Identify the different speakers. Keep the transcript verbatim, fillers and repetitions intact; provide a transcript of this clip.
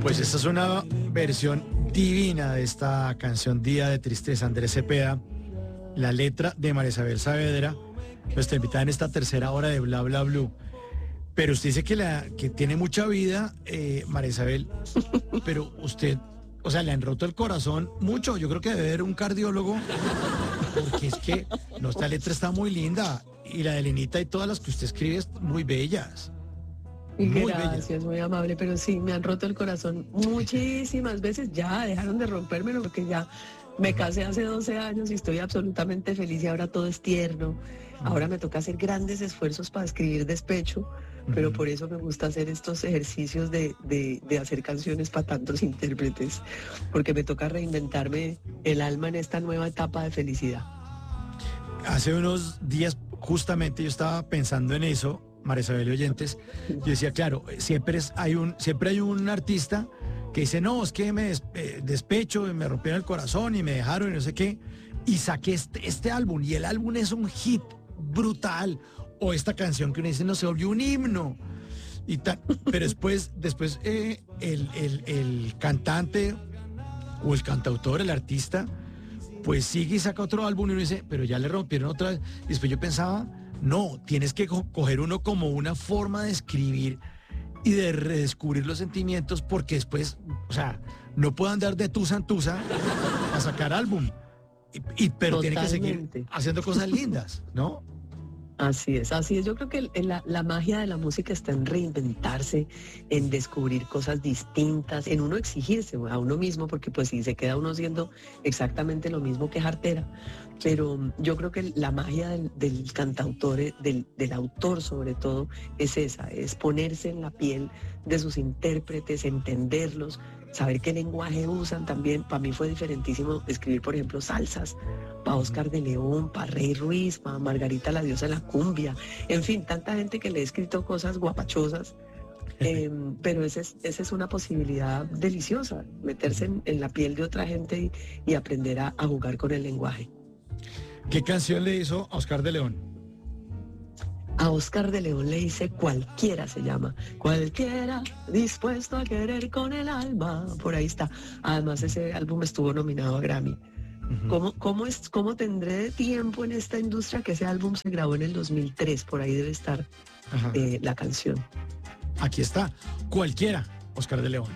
Speaker 1: Pues esta es una versión divina de esta canción Día de Tristeza, Andrés Cepeda, la letra de María Isabel Saavedra, nuestra invitada en esta tercera hora de Bla Bla Blue. Pero usted dice que, la, que tiene mucha vida, eh, María Isabel, pero usted, o sea, le han roto el corazón mucho. Yo creo que debe haber un cardiólogo, porque es que no, esta letra está muy linda, y la de Lenita y todas las que usted escribe es muy bellas. Muy
Speaker 2: Gracias,
Speaker 1: bellas.
Speaker 2: muy amable, pero sí, me han roto el corazón muchísimas veces. Ya dejaron de rompérmelo porque ya me casé hace doce años y estoy absolutamente feliz y ahora todo es tierno. Ahora me toca hacer grandes esfuerzos para escribir despecho, pero por eso me gusta hacer estos ejercicios de, de, de hacer canciones para tantos intérpretes, porque me toca reinventarme el alma en esta nueva etapa de felicidad.
Speaker 1: Hace unos días justamente yo estaba pensando en eso, María Isabel y oyentes. Yo decía, claro, siempre, es, hay un, siempre hay un artista que dice, no, es que me des, eh, despecho, y me rompieron el corazón y me dejaron y no sé qué, y saqué este, este álbum, y el álbum es un hit brutal, o esta canción que uno dice, no, se volvió un himno, y tal. Pero después, después eh, el, el, el cantante o el cantautor, el artista, pues sigue y saca otro álbum y uno dice, pero ya le rompieron otra vez. Y después yo pensaba, no, tienes que co- coger uno como una forma de escribir y de redescubrir los sentimientos, porque después, o sea, no puedo andar de tusa en tusa a sacar álbum. Y, y- pero tiene que seguir
Speaker 2: Totalmente.
Speaker 1: haciendo cosas lindas, ¿no?
Speaker 2: Así es, así es. Yo creo que el- el- la, la magia de la música está en reinventarse, en descubrir cosas distintas, en uno exigirse a uno mismo, porque pues si se queda uno siendo exactamente lo mismo que jartera. Pero mm, yo creo que la magia del, del cantautor, eh, del, del autor sobre todo, es esa, es ponerse en la piel de sus intérpretes, entenderlos, saber qué lenguaje usan también. Para mí fue diferentísimo escribir, por ejemplo, salsas, para Oscar de León, para Rey Ruiz, para Margarita la diosa de la cumbia, en fin, tanta gente que le he escrito cosas guapachosas, eh, pero esa es, esa es una posibilidad deliciosa, meterse en, en la piel de otra gente y, y aprender a, a jugar con el lenguaje.
Speaker 1: ¿Qué canción le hizo a Oscar de León?
Speaker 2: A Oscar de León le hice Cualquiera, se llama. Cualquiera dispuesto a querer con el alma. Por ahí está. Además, ese álbum estuvo nominado a Grammy. ¿Cómo, cómo, es, ¿Cómo tendré de tiempo en esta industria que ese álbum se grabó en el dos mil tres? Por ahí debe estar
Speaker 1: Ajá.
Speaker 2: eh, la canción.
Speaker 1: Aquí está, Cualquiera, Oscar de León.